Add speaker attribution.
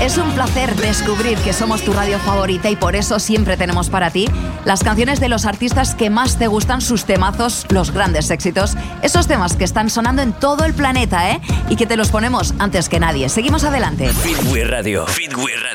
Speaker 1: Es un placer descubrir que somos tu radio favorita y por eso siempre tenemos para ti las canciones de los artistas que más te gustan, sus temazos, los grandes éxitos, esos temas que están sonando en todo el planeta, y que te los ponemos antes que nadie. Seguimos adelante.
Speaker 2: Fit We Radio.